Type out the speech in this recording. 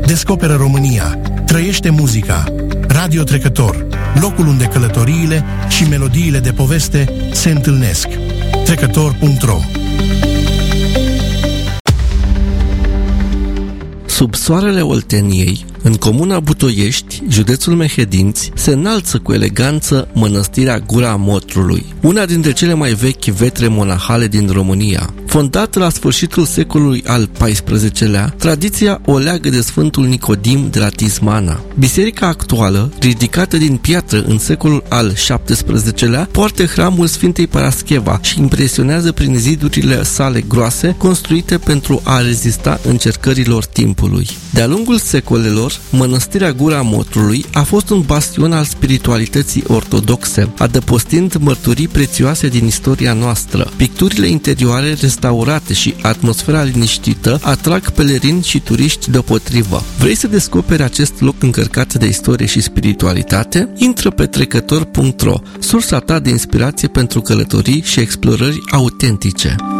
Descoperă România. Trăiește muzica. Radio Trecător, locul unde călătoriile și melodiile de poveste se întâlnesc. Trecător.ro. Sub soarele Olteniei, în comuna Butoiești, județul Mehedinți, se înalță cu eleganță mănăstirea Gura Motrului, una dintre cele mai vechi vetre monahale din România. Fondată la sfârșitul secolului al XIV-lea, tradiția o leagă de Sfântul Nicodim de la Tismana. Biserica actuală, ridicată din piatră în secolul al XVII-lea, poartă hramul Sfintei Parascheva și impresionează prin zidurile sale groase, construite pentru a rezista încercărilor timpului. De-a lungul secolelor, mănăstirea Gura Motrului a fost un bastion al spiritualității ortodoxe, adăpostind mărturii prețioase din istoria noastră. Picturile interioare restaurate și atmosfera liniștită atrag pelerini și turiști deopotrivă. Vrei să descoperi acest loc încărcat de istorie și spiritualitate? Intră pe trecător.ro, sursa ta de inspirație pentru călătorii și explorări autentice.